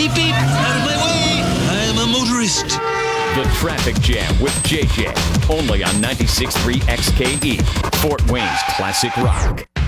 Beep, beep, out of my way. I'm a motorist. The Traffic Jam with JJ. Only on 96.3 XKE, Fort Wayne's Classic Rock.